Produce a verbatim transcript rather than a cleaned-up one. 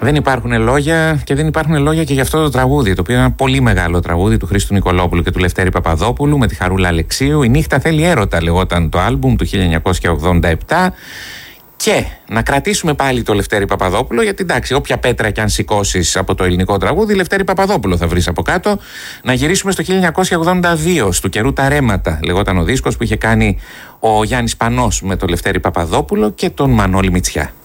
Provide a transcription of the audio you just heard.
Δεν υπάρχουν λόγια και δεν υπάρχουν λόγια και για αυτό το τραγούδι, το οποίο είναι ένα πολύ μεγάλο τραγούδι του Χρήστου Νικολόπουλου και του Λευτέρη Παπαδόπουλου με τη Χαρούλα Αλεξίου. «Η νύχτα θέλει έρωτα» λεγόταν το άλμπουμ του χίλια εννιακόσια ογδόντα επτά. Και να κρατήσουμε πάλι το Λευτέρη Παπαδόπουλο, γιατί εντάξει, όποια πέτρα και αν σηκώσεις από το ελληνικό τραγούδι, Λευτέρη Παπαδόπουλο θα βρεις από κάτω. Να γυρίσουμε στο χίλια εννιακόσια ογδόντα δύο, «Στου καιρού τα ρέματα» λεγόταν ο δίσκος που είχε κάνει ο Γιάννης Πανός με το Λευτέρη Παπαδόπουλο και τον Μανώλη Μητσιά.